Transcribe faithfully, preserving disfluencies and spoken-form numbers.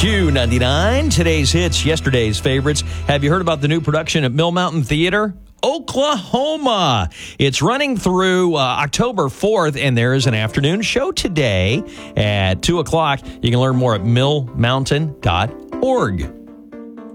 Q ninety-nine, today's hits, yesterday's favorites. Have you heard about the new production at Mill Mountain Theater? Oklahoma. It's running through uh, October fourth, and there is an afternoon show today at two o'clock. You can learn more at mill mountain dot org.